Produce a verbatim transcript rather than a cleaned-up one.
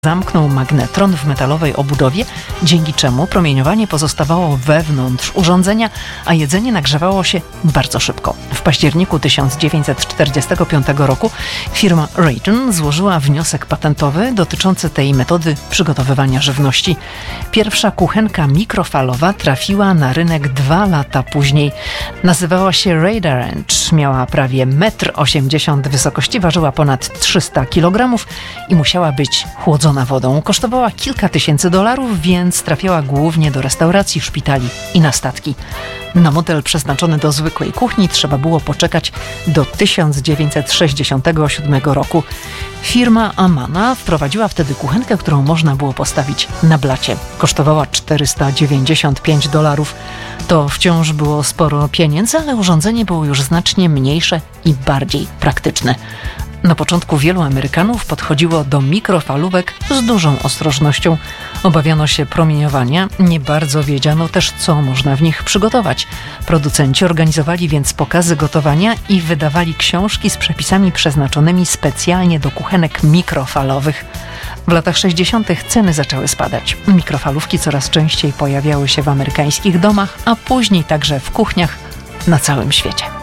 Zamknął magnetron w metalowej obudowie, dzięki czemu promieniowanie pozostawało wewnątrz urządzenia, a jedzenie nagrzewało się bardzo szybko. W październiku tysiąc dziewięćset czterdziestego piątego roku firma Raytheon złożyła wniosek patentowy dotyczący tej metody przygotowywania żywności. Pierwsza kuchenka mikrofalowa trafiła na rynek dwa lata później. Nazywała się Radar Ranch, miała prawie metr osiemdziesiąt wysokości, ważyła ponad trzysta kilogramów i musiała być chłodzona wodą. Kosztowała kilka tysięcy dolarów, więc trafiała głównie do restauracji, szpitali i na statki. Na model przeznaczony do zwykłej kuchni trzeba było poczekać do tysiąc dziewięćset sześćdziesiątego siódmego roku. Firma Amana wprowadziła wtedy kuchenkę, którą można było postawić na blacie. Kosztowała czterysta dziewięćdziesiąt pięć dolarów. To wciąż było sporo pieniędzy, ale urządzenie było już znacznie mniejsze i bardziej praktyczne. Na początku wielu Amerykanów podchodziło do mikrofalówek z dużą ostrożnością. Obawiano się promieniowania, nie bardzo wiedziano też, co można w nich przygotować. Producenci organizowali więc pokazy gotowania i wydawali książki z przepisami przeznaczonymi specjalnie do kuchenek mikrofalowych. W latach sześćdziesiątych ceny zaczęły spadać. Mikrofalówki coraz częściej pojawiały się w amerykańskich domach, a później także w kuchniach na całym świecie.